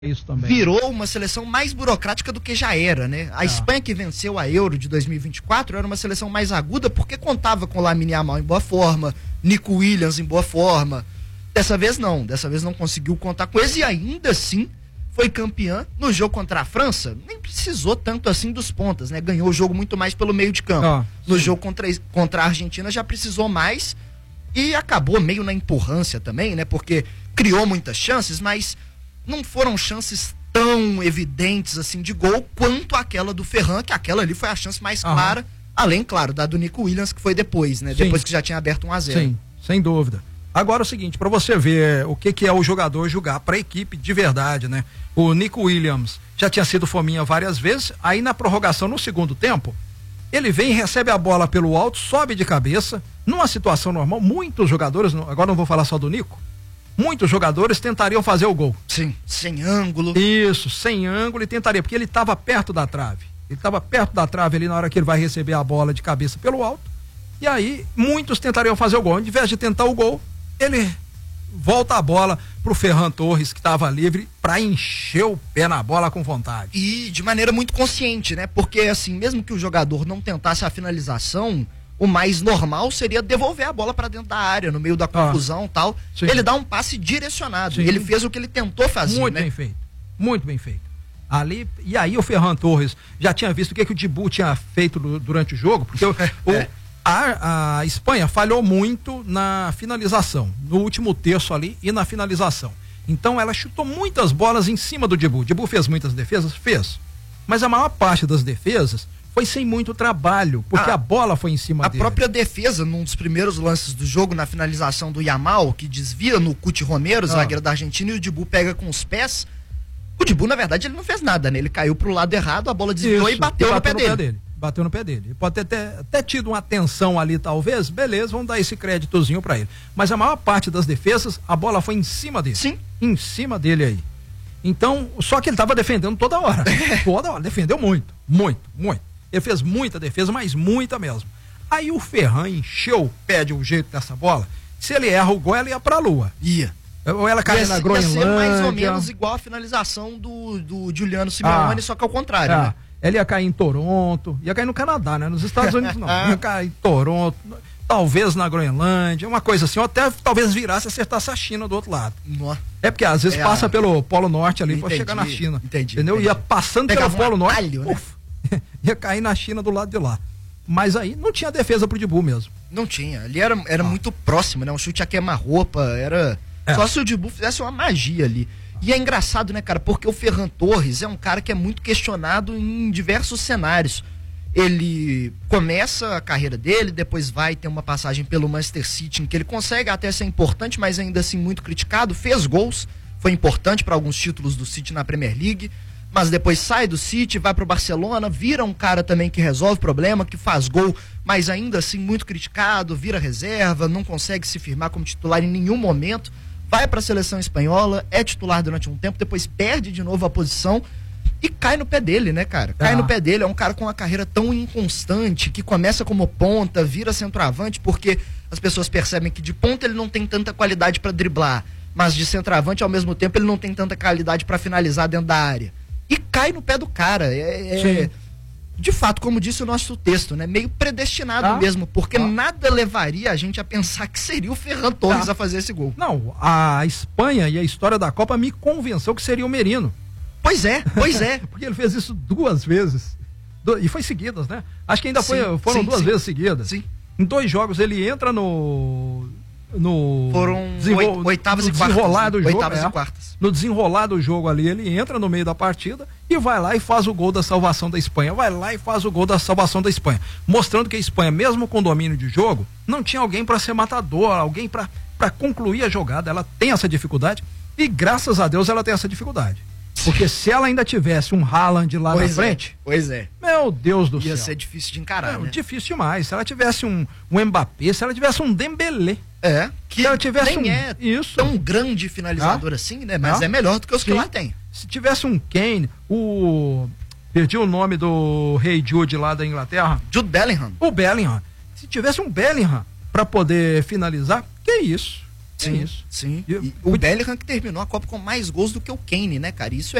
Isso também. Virou uma seleção mais burocrática do que já era, né? A Espanha que venceu a Euro de 2024 era uma seleção mais aguda porque contava com Lamine Yamal em boa forma, Nico Williams em boa forma. Dessa vez não conseguiu contar com eles e ainda assim foi campeã no jogo contra a França. Nem precisou tanto assim dos pontas, né? Ganhou o jogo muito mais pelo meio de campo. No jogo contra a Argentina já precisou mais e acabou meio na empurrância também, né? Porque criou muitas chances, mas não foram chances tão evidentes assim de gol quanto aquela do Ferran, que aquela ali foi a chance mais clara, além, claro, da do Nico Williams, que foi depois, né? Sim. Depois que já tinha aberto 1-0. Sim, sem dúvida. Agora é o seguinte, para você ver o que é o jogador jogar para a equipe de verdade, né? O Nico Williams já tinha sido fominha várias vezes, aí na prorrogação, no segundo tempo, ele vem, recebe a bola pelo alto, sobe de cabeça, numa situação normal, muitos jogadores, agora não vou falar só do Nico, muitos jogadores tentariam fazer o gol. Sim, sem ângulo. Isso, sem ângulo, e tentaria, porque ele estava perto da trave. Ele estava perto da trave ali na hora que ele vai receber a bola de cabeça pelo alto. E aí, muitos tentariam fazer o gol. Ao invés de tentar o gol, ele volta a bola pro Ferran Torres, que estava livre, para encher o pé na bola com vontade. E de maneira muito consciente, né? Porque, assim, mesmo que o jogador não tentasse a finalização, o mais normal seria devolver a bola para dentro da área, no meio da confusão e tal. Sim. Ele dá um passe direcionado. Sim. Ele fez o que ele tentou fazer, muito né? Bem feito. Muito bem feito. Ali, e aí o Ferran Torres já tinha visto o que o Dibu tinha feito durante o jogo, porque a Espanha falhou muito na finalização, no último terço ali e na finalização. Então ela chutou muitas bolas em cima do Dibu. Dibu fez muitas defesas? Fez. Mas a maior parte das defesas foi sem muito trabalho, porque a bola foi em cima dele. A própria defesa, num dos primeiros lances do jogo, na finalização do Yamal, que desvia no Cuti Romero, zagueiro da Argentina, e o Dibu pega com os pés. O Dibu, na verdade, ele não fez nada, né? Ele caiu pro lado errado, a bola desviou e bateu no pé dele. Bateu no pé dele. Ele pode ter até tido uma atenção ali, talvez, beleza, vamos dar esse créditozinho pra ele. Mas a maior parte das defesas, a bola foi em cima dele. Sim. Em cima dele aí. Então, só que ele tava defendendo toda hora. Toda hora, defendeu muito. Ele fez muita defesa, mas muita mesmo. Aí o Ferran encheu o pé de um jeito dessa bola. Se ele erra o gol, ela ia pra lua. Ia. Ou ela caía na Groenlândia. Ia ser mais ou menos igual a finalização do Juliano Simeone, só que ao contrário, né? Ela ia cair em Toronto, ia cair no Canadá, né? Nos Estados Unidos não. Ia cair em Toronto, talvez na Groenlândia, uma coisa assim, ou até talvez virasse e acertasse a China do outro lado. É porque às vezes passa pelo Polo Norte ali pra chegar na China. Entendeu? Ia passando pelo Polo Norte. Né? Ia cair na China do lado de lá. Mas aí não tinha defesa pro Dibu mesmo. Não tinha. Ali era muito próximo, né? Um chute a queima-roupa, era... Só se o Dibu fizesse uma magia ali. E é engraçado, né, cara? Porque o Ferran Torres é um cara que é muito questionado em diversos cenários. Ele começa a carreira dele, depois vai ter uma passagem pelo Manchester City, em que ele consegue até ser importante, mas ainda assim muito criticado. Fez gols, foi importante para alguns títulos do City na Premier League, mas depois sai do City, vai pro Barcelona, vira um cara também que resolve problema, que faz gol, mas ainda assim muito criticado, vira reserva, não consegue se firmar como titular em nenhum momento, vai para a seleção espanhola, é titular durante um tempo, depois perde de novo a posição e cai no pé dele, né, cara? Cai no pé dele, é um cara com uma carreira tão inconstante, que começa como ponta, vira centroavante, porque as pessoas percebem que de ponta ele não tem tanta qualidade para driblar, mas de centroavante, ao mesmo tempo, ele não tem tanta qualidade para finalizar dentro da área. E cai no pé do cara. De fato, como disse o nosso texto, né? Meio predestinado mesmo, porque nada levaria a gente a pensar que seria o Ferran Torres a fazer esse gol. Não, a Espanha e a história da Copa me convenceu que seria o Merino. Pois é. Porque ele fez isso 2 vezes. E foi seguidas, né? Acho que ainda foram 2 vezes seguidas. Sim. Em 2 jogos ele entra foram oitavas e quartas. No desenrolar do jogo ali, ele entra no meio da partida e vai lá e faz o gol da salvação da Espanha. Mostrando que a Espanha, mesmo com domínio de jogo, não tinha alguém para ser matador, alguém para concluir a jogada. Ela tem essa dificuldade e graças a Deus ela tem essa dificuldade. Porque se ela ainda tivesse um Haaland lá na frente... Meu Deus do céu. Ia ser difícil de encarar, né? Difícil demais. Se ela tivesse um Mbappé, se ela tivesse um Dembélé... que ela tivesse tão grande finalizador assim, né? Mas é melhor do que os que lá tem. Se tivesse um Kane, perdi o nome do Rei Jude lá da Inglaterra. Jude Bellingham. O Bellingham. Se tivesse um Bellingham pra poder finalizar, que isso? Sim, isso. Sim. E o Bellingham que terminou a Copa com mais gols do que o Kane, né, cara? Isso